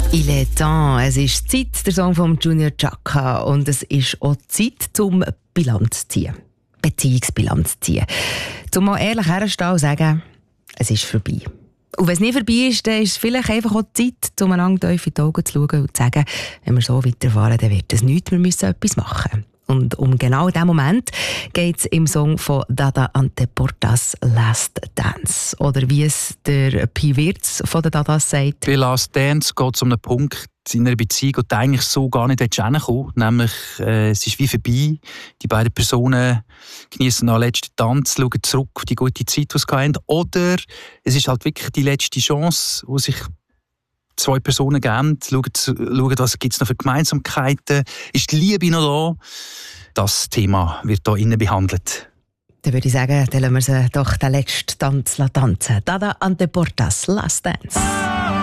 Il est temps. Es ist Zeit, der Song von Junior Chaka. Und es ist auch Zeit, zum Bilanz zu ziehen. Beziehungsbilanz zu ziehen. Zum mal ehrlich herstehen und sagen, es ist vorbei. Und wenn es nicht vorbei ist, dann ist es vielleicht einfach auch Zeit, um einander tief in die Augen zu schauen und zu sagen, wenn wir so weiterfahren, dann wird es nichts, wir müssen etwas machen. Und um genau diesen Moment geht es im Song von Dada Anteportas «Last Dance». Oder wie es der Pi Wirtz von den Dadas sagt. Bei «Last Dance» geht es um einen Punkt in einer Beziehung, wo du eigentlich so gar nicht hinkommen willst. Nämlich, es ist wie vorbei. Die beiden Personen genießen den letzten Tanz, schauen zurück auf die gute Zeit, die sie hatten. Oder es ist halt wirklich die letzte Chance, wo sich zwei Personen geben, schauen, was gibt es noch für Gemeinsamkeiten. Ist die Liebe noch da? Das Thema wird hier innen behandelt. Dann würde ich sagen, dann lassen wir sie doch den letzten Tanz tanzen. Dada Anteportas, «Last Dance».